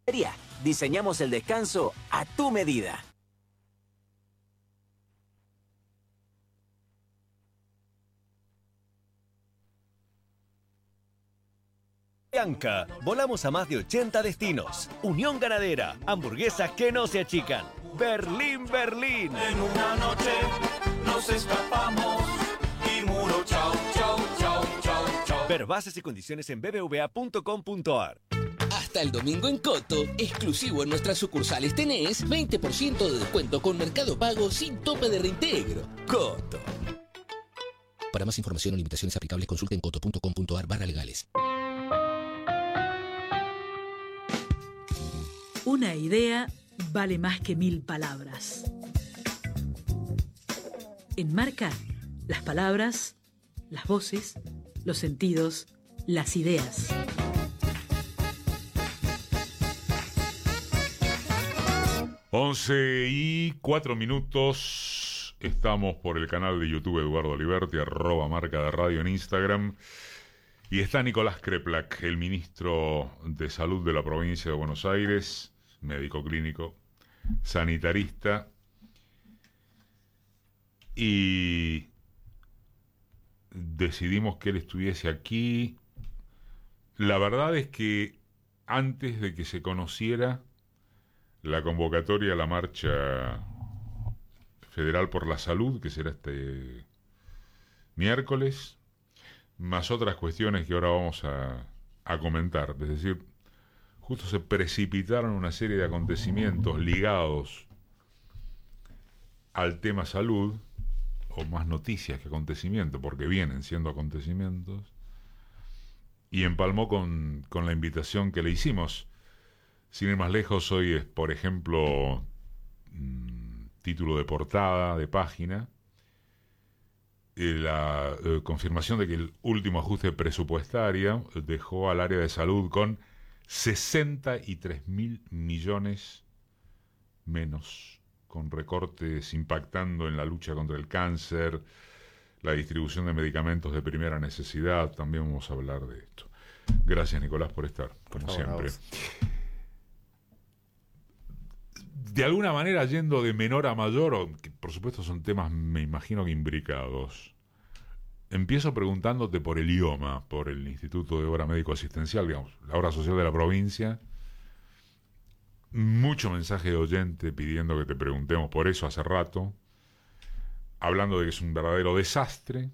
Diseñamos el descanso a tu medida. Bianca, volamos a más de 80 destinos. Unión Ganadera, hamburguesas que no se achican. Berlín, Berlín. En una noche nos escapamos y muro chau, chau, chau, chau, chau. Ver bases y condiciones en bbva.com.ar. Hasta el domingo en Coto, exclusivo en nuestras sucursales tenés 20% de descuento con Mercado Pago sin tope de reintegro. Coto. Para más información o limitaciones aplicables, consulten coto.com.ar/legales. Una idea vale más que 1000 palabras. En Marca, las palabras, las voces, los sentidos, las ideas. Once y 4 minutos. Estamos por el canal de YouTube Eduardo Aliberti, @Marca de Radio en Instagram. Y está Nicolás Kreplak, el ministro de Salud de la provincia de Buenos Aires, médico clínico, sanitarista. Y decidimos que él estuviese aquí. La verdad es que antes de que se conociera la convocatoria a la marcha federal por la salud, que será este miércoles, más otras cuestiones que ahora vamos a comentar. Es decir, justo se precipitaron una serie de acontecimientos ligados al tema salud, o más noticias que acontecimientos, porque vienen siendo acontecimientos, y empalmó con la invitación que le hicimos. Sin ir más lejos, hoy es, por ejemplo, título de portada, de página, la confirmación de que el último ajuste presupuestario dejó al área de salud con 63.000 millones menos, con recortes impactando en la lucha contra el cáncer, la distribución de medicamentos de primera necesidad. También vamos a hablar de esto. Gracias, Nicolás, por estar, como siempre. De alguna manera, yendo de menor a mayor, o que por supuesto son temas, me imagino que imbricados, empiezo preguntándote por el IOMA, por el Instituto de Obra Médico Asistencial, digamos, la obra social de la provincia. Mucho mensaje de oyente pidiendo que te preguntemos por eso hace rato, hablando de que es un verdadero desastre.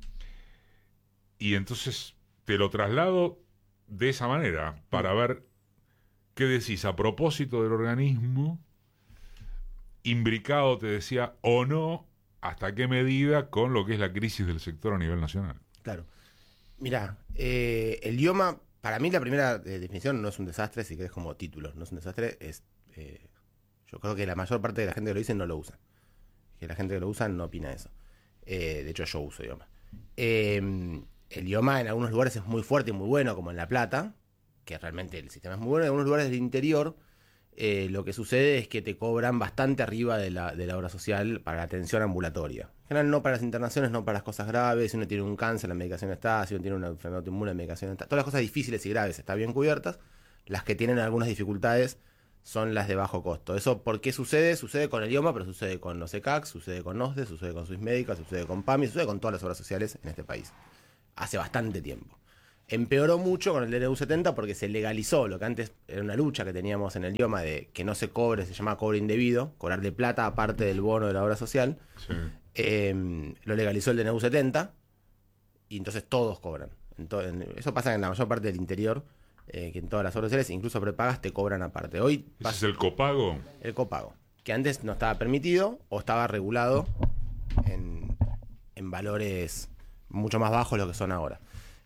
Y entonces te lo traslado de esa manera, para ver qué decís a propósito del organismo, imbricado, te decía, o no, hasta qué medida con lo que es la crisis del sector a nivel nacional. Claro. Mirá, el IOMA, para mí la primera definición no es un desastre, si querés como título, no es un desastre, es yo creo que la mayor parte de la gente que lo dice no lo usa. Que la gente que lo usa no opina eso. De hecho yo uso IOMA. El IOMA en algunos lugares es muy fuerte y muy bueno, como en La Plata, que realmente el sistema es muy bueno. En algunos lugares del interior lo que sucede es que te cobran bastante arriba de la obra social para la atención ambulatoria. En general no para las internaciones, no para las cosas graves. Si uno tiene un cáncer, la medicación está. Si uno tiene una enfermedad autoinmune, la medicación está. Todas las cosas difíciles y graves están bien cubiertas. Las que tienen algunas dificultades son las de bajo costo. ¿Eso por qué sucede? Sucede con el IOMA, pero sucede con los ECAC, sucede con OSDE, sucede con Swissmedica, sucede con PAMI, sucede con todas las obras sociales en este país. Hace bastante tiempo. Empeoró mucho con el DNU 70 porque se legalizó lo que antes era una lucha que teníamos en el IOMA de que no se cobre, se llama cobro indebido, cobrar de plata aparte del bono de la obra social. Sí. Lo legalizó el DNU 70 y entonces todos cobran. Eso pasa en la mayor parte del interior, que en todas las obras sociales, incluso prepagas, te cobran aparte. Hoy ¿Ese es el copago? El copago, que antes no estaba permitido o estaba regulado en valores mucho más bajos de lo que son ahora.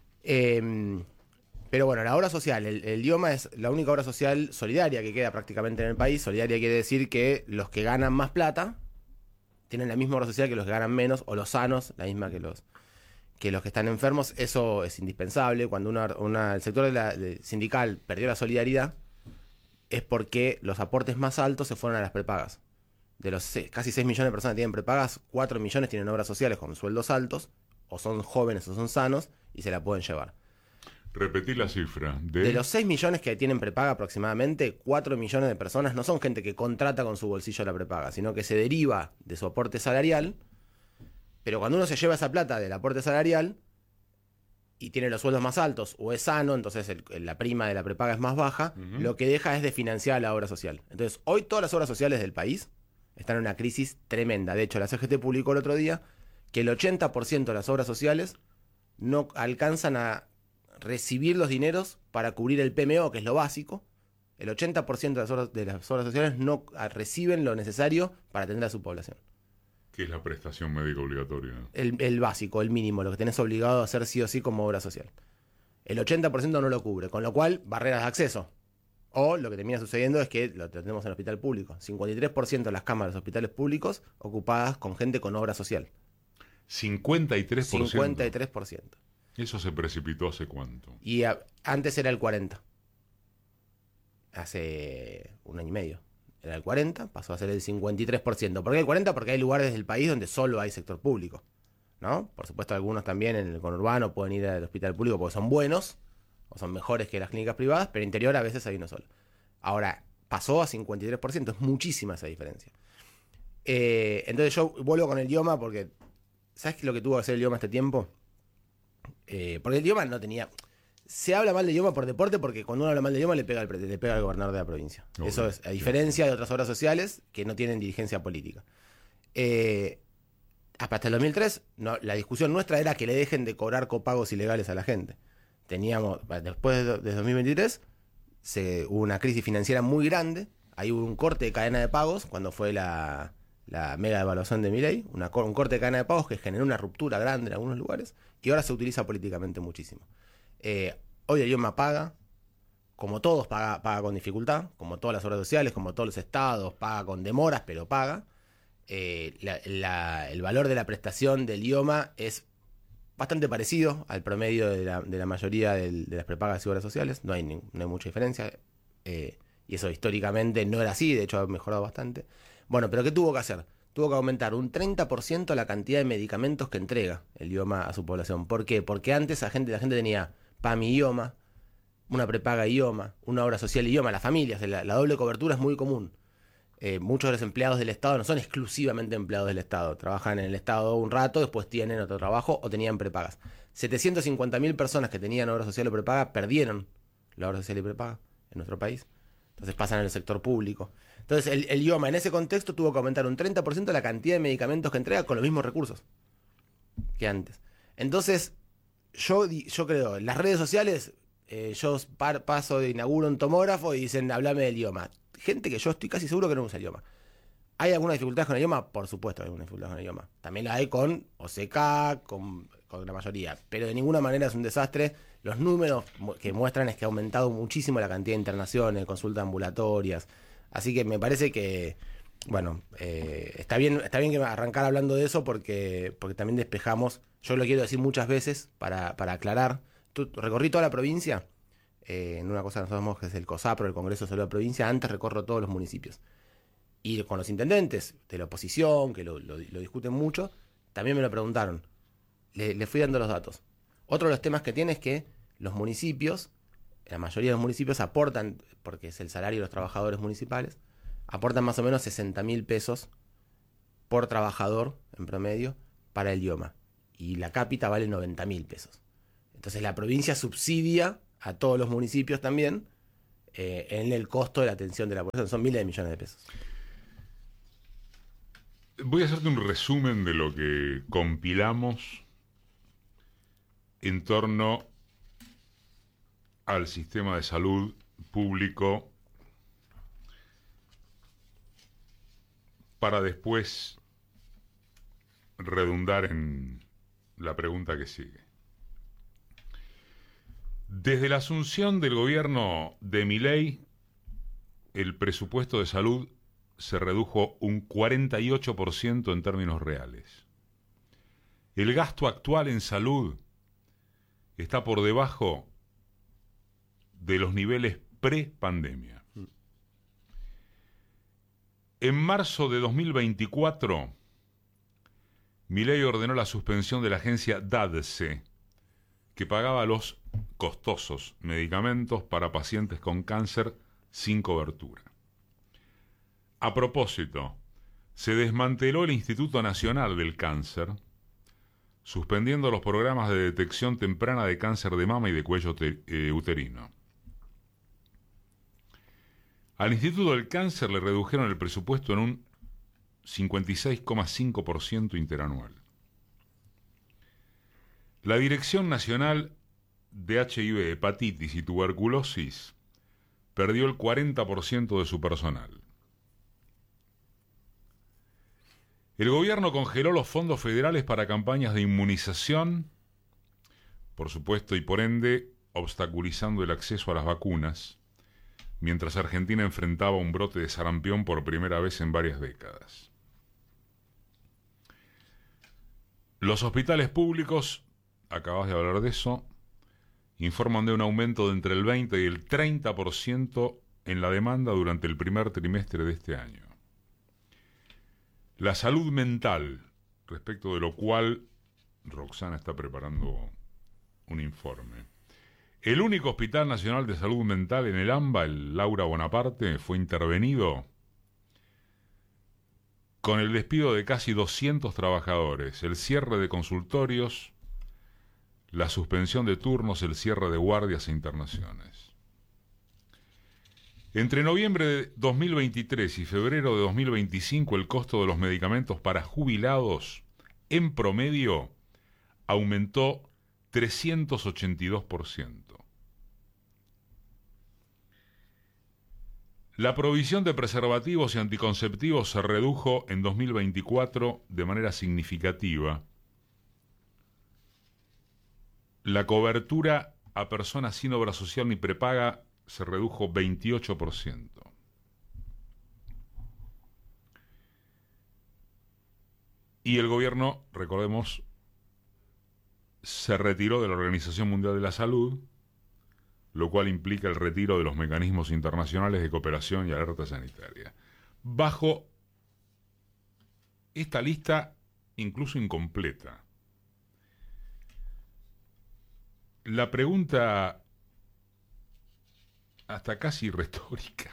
Pero bueno, la obra social, el IOMA es la única obra social solidaria que queda prácticamente en el país. Solidaria quiere decir que los que ganan más plata tienen la misma obra social que los que ganan menos, o los sanos, la misma que los que están enfermos. Eso es indispensable. Cuando el sector sindical perdió la solidaridad, es porque los aportes más altos se fueron a las prepagas. De los casi 6 millones de personas que tienen prepagas, 4 millones tienen obras sociales con sueldos altos, o son jóvenes o son sanos, y se la pueden llevar. Repetí la cifra. De los 6 millones que tienen prepaga aproximadamente, 4 millones de personas no son gente que contrata con su bolsillo la prepaga, sino que se deriva de su aporte salarial, pero cuando uno se lleva esa plata del aporte salarial y tiene los sueldos más altos o es sano, entonces la prima de la prepaga es más baja, lo que deja es de financiar la obra social. Entonces, hoy todas las obras sociales del país están en una crisis tremenda. De hecho, la CGT publicó el otro día que el 80% de las obras sociales no alcanzan a recibir los dineros para cubrir el PMO, que es lo básico. El 80% de las obras sociales no reciben lo necesario para atender a su población. ¿Qué es la prestación médica obligatoria? El básico, el mínimo, lo que tenés obligado a hacer sí o sí como obra social. El 80% no lo cubre, con lo cual, barreras de acceso. O lo que termina sucediendo es que lo tenemos en el hospital público. 53% de las camas de los hospitales públicos ocupadas con gente con obra social. 53%. 53%. ¿Eso se precipitó hace cuánto? Y antes era el 40%. Hace un año y medio. Era el 40%, pasó a ser el 53%. ¿Por qué el 40%? Porque hay lugares del país donde solo hay sector público, ¿no? Por supuesto, algunos también en el conurbano pueden ir al hospital público porque son buenos o son mejores que las clínicas privadas, pero en interior a veces hay uno solo. Ahora, pasó a 53%, es muchísima esa diferencia. Entonces yo vuelvo con el idioma porque, ¿sabes lo que tuvo que hacer el idioma este tiempo? Porque el idioma no tenía... Se habla mal del idioma por deporte porque cuando uno habla mal del idioma le pega al gobernador de la provincia. Okay. Eso es, a diferencia de otras obras sociales que no tienen dirigencia política. Hasta el 2003, la discusión nuestra era que le dejen de cobrar copagos ilegales a la gente. Después de 2023, hubo una crisis financiera muy grande. Ahí hubo un corte de cadena de pagos cuando fue la mega devaluación de Milei, un corte de cadena de pagos que generó una ruptura grande en algunos lugares y ahora se utiliza políticamente muchísimo. Hoy el idioma paga, como todos paga con dificultad, como todas las obras sociales, como todos los estados, paga con demoras, pero paga. El valor de la prestación del idioma es bastante parecido al promedio de la mayoría de las prepagas y obras sociales, no hay mucha diferencia, y eso históricamente no era así, de hecho ha mejorado bastante. Bueno, pero ¿qué tuvo que hacer? Tuvo que aumentar un 30% la cantidad de medicamentos que entrega el idioma a su población. ¿Por qué? Porque antes la gente tenía PAMI idioma, una prepaga idioma, una obra social idioma, las familias, la doble cobertura es muy común. Muchos de los empleados del Estado no son exclusivamente empleados del Estado, trabajan en el Estado un rato, después tienen otro trabajo o tenían prepagas. 750.000 personas que tenían obra social o prepaga perdieron la obra social y prepaga en nuestro país. Entonces pasan al sector público. Entonces el idioma en ese contexto tuvo que aumentar un 30% la cantidad de medicamentos que entrega con los mismos recursos que antes. Entonces yo creo, en las redes sociales yo inauguro un tomógrafo y dicen, hablame del idioma. Gente que yo estoy casi seguro que no usa el idioma. ¿Hay alguna dificultad con el idioma? Por supuesto hay alguna dificultad con el idioma. También la hay con OCK, con la mayoría. Pero de ninguna manera es un desastre. Los números que muestran es que ha aumentado muchísimo la cantidad de internaciones, consultas ambulatorias. Así que me parece que, bueno, está bien que arrancar hablando de eso porque también despejamos. Yo lo quiero decir muchas veces para aclarar. Recorrí toda la provincia en una cosa que nosotros llamamos que es el COSAPRO, el Congreso de Salud de la Provincia. Antes recorro todos los municipios. Y con los intendentes de la oposición, que lo discuten mucho, también me lo preguntaron. Le fui dando los datos. Otro de los temas que tiene es que los municipios, la mayoría de los municipios aportan, porque es el salario de los trabajadores municipales, aportan más o menos 60.000 pesos por trabajador en promedio para el idioma. Y la cápita vale 90.000 pesos. Entonces la provincia subsidia a todos los municipios también en el costo de la atención de la población. Son miles de millones de pesos. Voy a hacerte un resumen de lo que compilamos en torno al sistema de salud público para después redundar en la pregunta que sigue. Desde la asunción del gobierno de Milei, el presupuesto de salud se redujo un 48% en términos reales. El gasto actual en salud está por debajo de los niveles pre-pandemia. En marzo de 2024, Milei ordenó la suspensión de la agencia DADSE, que pagaba los costosos medicamentos para pacientes con cáncer sin cobertura. A propósito, se desmanteló el Instituto Nacional del Cáncer, suspendiendo los programas de detección temprana de cáncer de mama y de cuello uterino. Al Instituto del Cáncer le redujeron el presupuesto en un 56,5% interanual. La Dirección Nacional de HIV, Hepatitis y Tuberculosis perdió el 40% de su personal. El gobierno congeló los fondos federales para campañas de inmunización, por supuesto, y por ende obstaculizando el acceso a las vacunas, mientras Argentina enfrentaba un brote de sarampión por primera vez en varias décadas. Los hospitales públicos, acabas de hablar de eso, informan de un aumento de entre el 20 y el 30% en la demanda durante el primer trimestre de este año. La salud mental, respecto de lo cual Roxana está preparando un informe. El único Hospital Nacional de Salud Mental en el AMBA, el Laura Bonaparte, fue intervenido con el despido de casi 200 trabajadores, el cierre de consultorios, la suspensión de turnos, el cierre de guardias e internaciones. Entre noviembre de 2023 y febrero de 2025, el costo de los medicamentos para jubilados, en promedio, aumentó 382%. La provisión de preservativos y anticonceptivos se redujo en 2024 de manera significativa. La cobertura a personas sin obra social ni prepaga se redujo 28%. Y el gobierno, recordemos, se retiró de la Organización Mundial de la Salud, lo cual implica el retiro de los mecanismos internacionales de cooperación y alerta sanitaria. Bajo esta lista, incluso incompleta, la pregunta hasta casi retórica.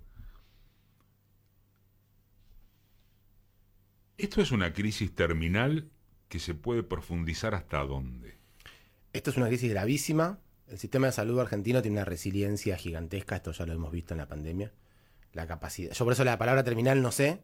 ¿Esto es una crisis terminal que se puede profundizar hasta dónde? Esto es una crisis gravísima. El sistema de salud argentino tiene una resiliencia gigantesca, esto ya lo hemos visto en la pandemia. La capacidad. Yo por eso la palabra terminal no sé.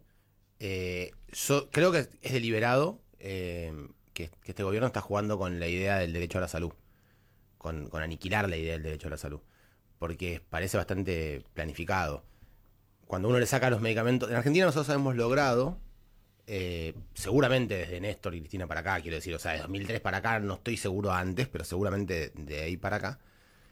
Yo creo que es deliberado que este gobierno está jugando con la idea del derecho a la salud, con aniquilar la idea del derecho a la salud, porque parece bastante planificado. Cuando uno le saca los medicamentos... En Argentina nosotros hemos logrado, seguramente desde Néstor y Cristina para acá, quiero decir, o sea, de 2003 para acá, no estoy seguro antes, pero seguramente de ahí para acá,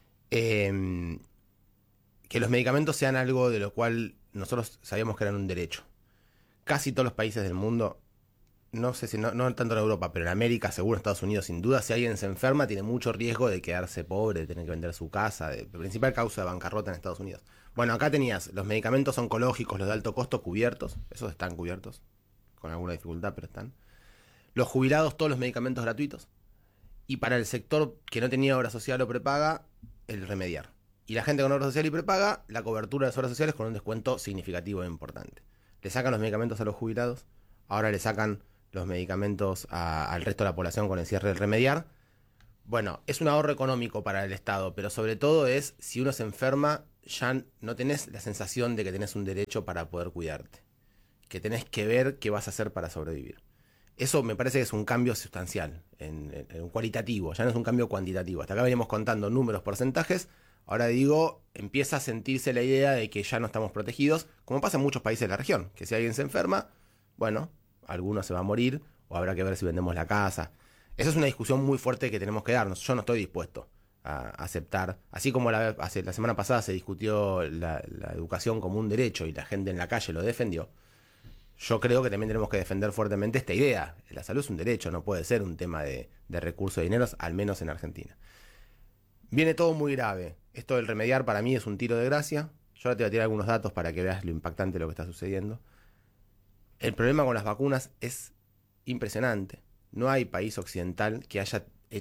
que los medicamentos sean algo de lo cual nosotros sabíamos que eran un derecho. Casi todos los países del mundo, no sé si no tanto en Europa, pero en América, seguro en Estados Unidos, sin duda, si alguien se enferma, tiene mucho riesgo de quedarse pobre, de tener que vender su casa, la principal causa de bancarrota en Estados Unidos. Bueno, acá tenías los medicamentos oncológicos, los de alto costo, cubiertos, esos están cubiertos, con alguna dificultad, pero están. Los jubilados, todos los medicamentos gratuitos. Y para el sector que no tenía obra social o prepaga, el remediar. Y la gente con obra social y prepaga, la cobertura de las obras sociales con un descuento significativo e importante. Le sacan los medicamentos a los jubilados, ahora le sacan los medicamentos al resto de la población con el cierre del remediar. Bueno, es un ahorro económico para el Estado, pero sobre todo es, si uno se enferma, ya no tenés la sensación de que tenés un derecho para poder cuidarte, que tenés que ver qué vas a hacer para sobrevivir. Eso me parece que es un cambio sustancial, en cualitativo, ya no es un cambio cuantitativo. Hasta acá veníamos contando números, porcentajes, ahora digo, empieza a sentirse la idea de que ya no estamos protegidos, como pasa en muchos países de la región, que si alguien se enferma, bueno, alguno se va a morir, o habrá que ver si vendemos la casa. Esa es una discusión muy fuerte que tenemos que darnos. Yo no estoy dispuesto a aceptar, así como la semana pasada se discutió la educación como un derecho y la gente en la calle lo defendió. Yo creo que también tenemos que defender fuertemente esta idea. La salud es un derecho, no puede ser un tema de recursos de dineros, al menos en Argentina. Viene todo muy grave. Esto del remediar para mí es un tiro de gracia. Yo ahora te voy a tirar algunos datos para que veas lo impactante de lo que está sucediendo. El problema con las vacunas es impresionante. No hay país occidental que haya hecho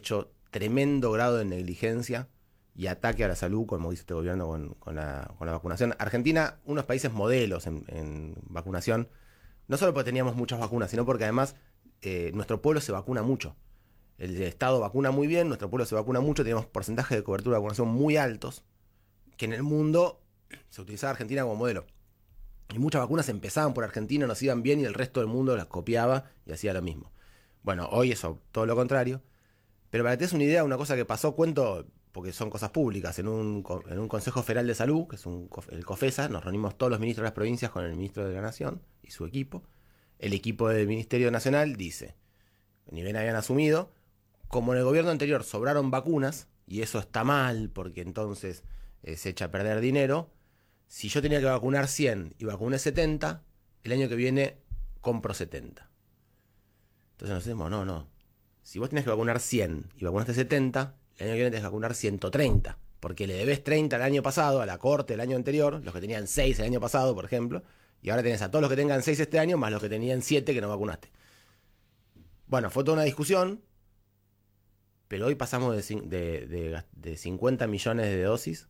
tremendo grado de negligencia y ataque a la salud, como dice este gobierno con la vacunación. Argentina, unos países modelos en vacunación, no solo porque teníamos muchas vacunas, sino porque además nuestro pueblo se vacuna mucho. El Estado vacuna muy bien, nuestro pueblo se vacuna mucho, tenemos porcentajes de cobertura de vacunación muy altos, que en el mundo se utilizaba Argentina como modelo. Y muchas vacunas empezaban por Argentina, nos iban bien y el resto del mundo las copiaba y hacía lo mismo. Bueno, hoy eso, todo lo contrario. Pero para que te des una idea, una cosa que pasó, cuento, porque son cosas públicas, en un Consejo Federal de Salud, que es el COFESA, nos reunimos todos los ministros de las provincias con el ministro de la Nación y su equipo. El equipo del Ministerio Nacional dice, ni bien habían asumido, como en el gobierno anterior sobraron vacunas, y eso está mal, porque entonces se echa a perder dinero, si yo tenía que vacunar 100 y vacuné 70, el año que viene compro 70. Entonces nos decimos, no. Si vos tenés que vacunar 100 y vacunaste 70, el año que viene tenés que vacunar 130, porque le debes 30 el año pasado a la corte el año anterior, los que tenían 6 el año pasado, por ejemplo, y ahora tenés a todos los que tengan 6 este año, más los que tenían 7 que no vacunaste. Bueno, fue toda una discusión, pero hoy pasamos de 50 millones de dosis,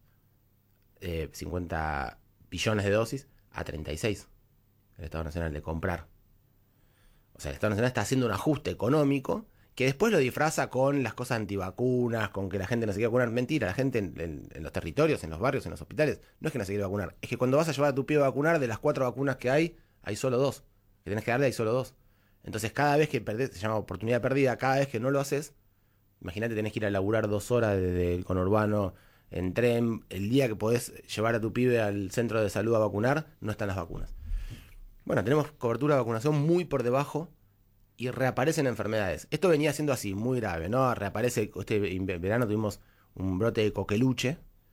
50 billones de dosis, a 36, el Estado Nacional, de comprar. O sea, el Estado Nacional está haciendo un ajuste económico que después lo disfraza con las cosas antivacunas, con que la gente no se quiere vacunar. Mentira, la gente en los territorios, en los barrios, en los hospitales, no es que no se quiere vacunar. Es que cuando vas a llevar a tu pibe a vacunar, de las 4 vacunas que hay solo 2. Que tenés que darle, hay solo 2. Entonces, cada vez que perdés, se llama oportunidad perdida, cada vez que no lo haces, imagínate, tenés que ir a laburar 2 horas desde el conurbano en tren. El día que podés llevar a tu pibe al centro de salud a vacunar, no están las vacunas. Bueno, tenemos cobertura de vacunación muy por debajo y reaparecen enfermedades. Esto venía siendo así, muy grave, ¿no? Reaparece, este verano tuvimos un brote de coqueluche,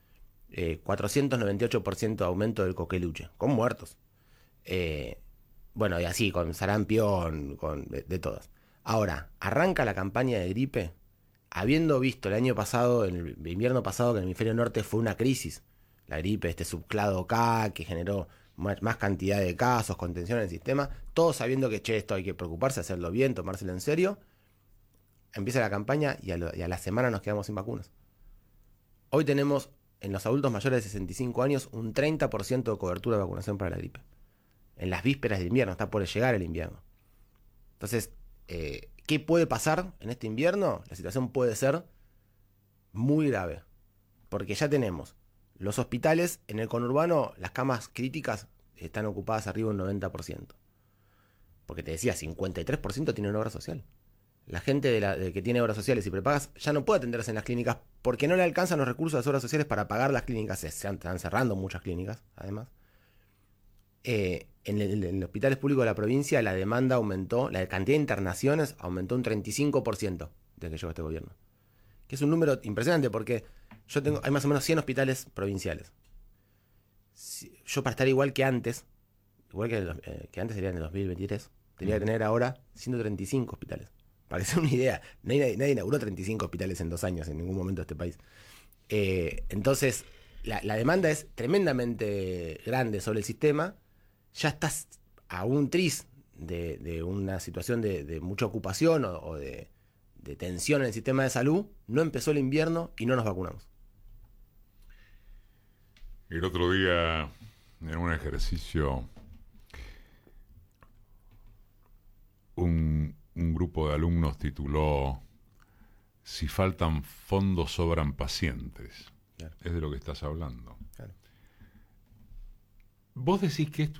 498% de aumento del coqueluche, con muertos. Bueno, y así, con sarampión, de todas. Ahora, arranca la campaña de gripe, habiendo visto el año pasado, en el invierno pasado, que en el hemisferio norte fue una crisis. La gripe, este subclado K, que generó más cantidad de casos, contención en el sistema, todos sabiendo que, esto hay que preocuparse, hacerlo bien, tomárselo en serio. Empieza la campaña y a la semana nos quedamos sin vacunas. Hoy tenemos en los adultos mayores de 65 años un 30% de cobertura de vacunación para la gripe. En las vísperas del invierno, está por llegar el invierno. Entonces, ¿qué puede pasar en este invierno? La situación puede ser muy grave, porque ya tenemos los hospitales en el conurbano, las camas críticas están ocupadas arriba de un 90%. Porque te decía, 53% tienen obra social. La gente de que tiene obras sociales y prepagas ya no puede atenderse en las clínicas porque no le alcanzan los recursos de las obras sociales para pagar las clínicas. Se están cerrando muchas clínicas, además. En los hospitales públicos de la provincia la demanda aumentó, la cantidad de internaciones aumentó un 35% desde que llegó este gobierno. Que es un número impresionante porque hay más o menos 100 hospitales provinciales. Yo, para estar igual que antes que antes sería en el 2023, tenía que tener ahora 135 hospitales. Para que sea una idea, nadie inauguró 35 hospitales en 2 años en ningún momento de este país. Entonces, la demanda es tremendamente grande sobre el sistema. Ya estás a un tris de una situación de mucha ocupación o de tensión en el sistema de salud. No empezó el invierno y no nos vacunamos. El otro día, en un ejercicio, un grupo de alumnos tituló "Si faltan fondos, sobran pacientes". Claro. Es de lo que estás hablando. Claro. ¿Vos decís que esto